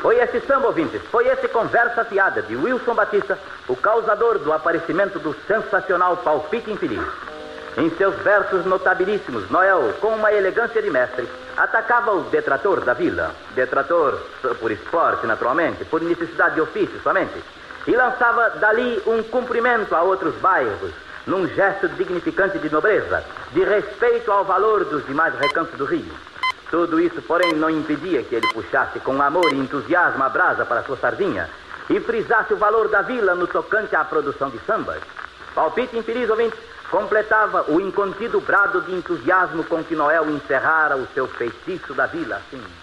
Foi esse samba, ouvintes, foi esse conversa fiada de Wilson Batista, o causador do aparecimento do sensacional Palpite Infeliz. Em seus versos notabilíssimos, Noel, com uma elegância de mestre, atacava o detrator da vila. Detrator por esporte, naturalmente, por necessidade de ofício somente. E lançava dali um cumprimento a outros bairros, num gesto dignificante de nobreza, de respeito ao valor dos demais recantos do Rio. Tudo isso, porém, não impedia que ele puxasse com amor e entusiasmo a brasa para sua sardinha e frisasse o valor da vila no tocante à produção de sambas. Palpite Infeliz, ouvinte, completava o incontido brado de entusiasmo com que Noel encerrara o seu feitiço da vila assim.